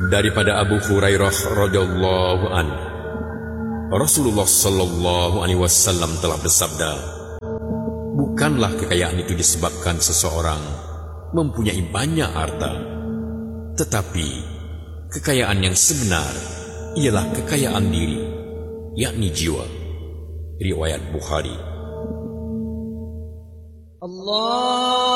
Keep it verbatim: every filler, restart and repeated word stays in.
Daripada Abu Hurairah radhiyallahu anhu, Rasulullah sallallahu alaihi wasallam telah bersabda, bukanlah kekayaan itu disebabkan seseorang mempunyai banyak harta, tetapi kekayaan yang sebenar ialah kekayaan diri, yakni jiwa. Riwayat Bukhari. Allah